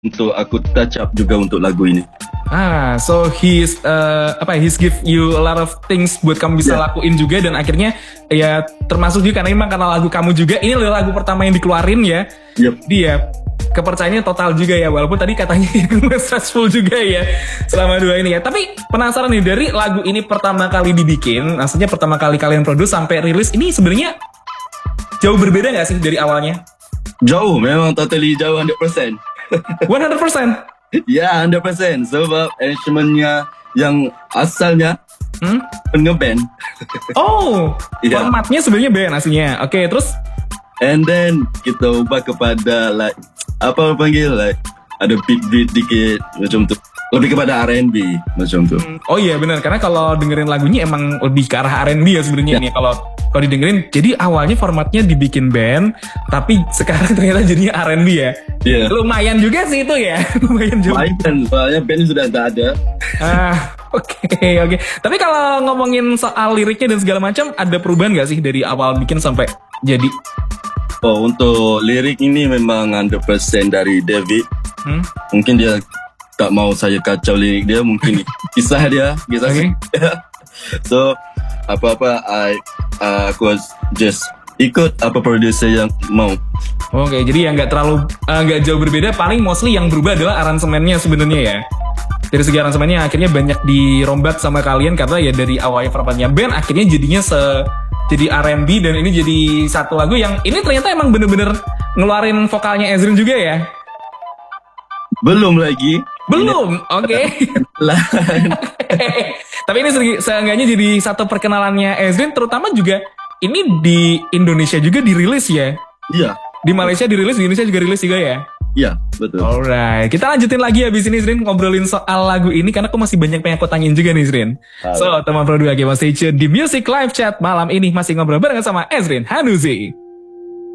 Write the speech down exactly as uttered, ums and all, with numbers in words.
untuk aku touch up juga untuk lagu ini. Ah, so he's uh, apa? He's give you a lot of things buat kamu bisa Yeah. lakuin juga, dan akhirnya ya termasuk juga karena memang karena lagu kamu juga ini adalah lagu pertama yang dikeluarin ya. Yep. Dia kepercayaannya total juga ya, walaupun tadi katanya stressful juga ya selama dua ini ya. Tapi penasaran nih, dari lagu ini pertama kali dibikin, maksudnya pertama kali kalian produce sampai rilis ini sebenarnya jauh berbeda nggak sih dari awalnya? Jauh, memang totally jauh one hundred percent. one hundred percent. Ya, one hundred percent. Sebab arrangementnya yang asalnya Hmm? ngeband. Oh, Iya. formatnya sebenarnya band aslinya. Oke, terus And then kita ubah kepada like apa orang panggil like ada beat beat dikit macam tu. Lebih kepada R and B macam tu. oh iya benar, karena kalau dengerin lagunya emang lebih ke arah R and B ya sebenarnya Ya. nih kalau kalau didengerin. Jadi awalnya formatnya dibikin band, tapi sekarang ternyata jadinya R and B ya. Ya. Lumayan juga sih itu ya. Lumayan juga. Main soalnya band sudah tak ada. Ah, oke oke. Tapi kalau ngomongin soal liriknya dan segala macam, ada perubahan nggak sih dari awal bikin sampai jadi? Oh, untuk lirik ini memang one hundred percent dari David. Hmm? Mungkin dia tak mau saya kacau lirik dia, mungkin kisah dia, kisah Oke. dia. So apa-apa I uh, aku just ikut apa producer yang mau. Oke, jadi yang nggak terlalu eh, nggak jauh berbeda, paling mostly yang berubah adalah aransemennya sebenarnya ya. Dari segi aransemennya akhirnya banyak dirombak sama kalian karena ya dari awalnya formatnya band akhirnya jadinya se jadi R and B, dan ini jadi satu lagu yang ini ternyata emang bener-bener ngeluarin vokalnya Ezrin juga ya. Belum lagi. Belum, oke. Lain. Tapi ini segi- seenggaknya jadi satu perkenalannya Ezrin, terutama juga ini di Indonesia juga dirilis ya. Iya, Di Malaysia dirilis, di Indonesia juga rilis juga ya. iya betul. Alright, kita lanjutin lagi habis ini Zrin, ngobrolin soal lagu ini karena aku masih banyak pengen aku tanyain juga nih Zrin. So teman Pro dua G, stay tune di Music Live Chat malam ini masih ngobrol bareng sama Ezrin Hanuzi.